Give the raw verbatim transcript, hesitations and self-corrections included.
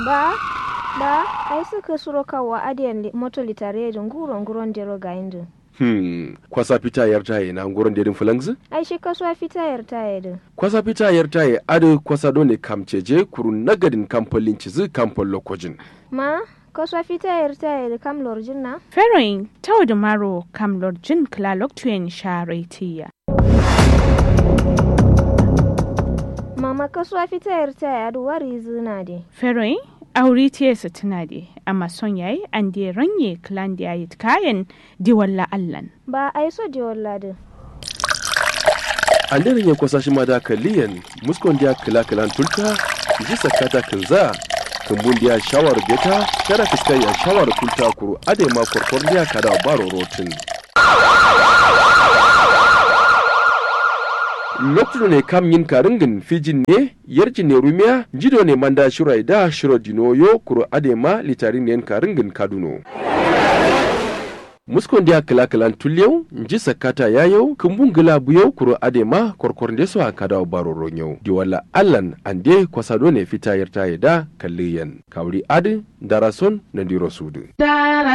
ba ba ai suka suro kawa adiyan moto litare da nguron nguron dero ga indu Hmm, kwasa fita yar taye na nguron dedin fulangzi? ai shi kasuwa fita yar taye din Kwasa fita yar taye adu kwasa dole kamceje kuru nagadin kampolin cizi kampol lokojin. ma kasuwa fita yar taye da kam lorjin na Feroin tau da maro kam lorjin klalok tuyen sharetiya. mama kasuwa fita yar taye adu wari zina de Feroin auri tiyesa tuna de amma son yayi an de ranye klan da yayi kayan di walla allan. ba ai so de walla de An daren ya kwasa shi ma da kaliyan muskon dia kila kilan tulta ji sakata kinza kumbun dia shawar beta kada fiskai ya shawar tulta kuru ade ma korkor dia kada baro rotin. Lokacin ne kam yin karingin fijin ne yarji ne rumiya jido ne manda shirai da shiro dinoyo kuro adema litarin ne karingin kaduno. Muskon dia kila kilan tulyau nji sakata yayau kumbun gila buyau kuro adema korkor deso akada baro ronyau diwala allan ande kwasado ne fita yarta da kalliyan kawri adi darason na diro sudu.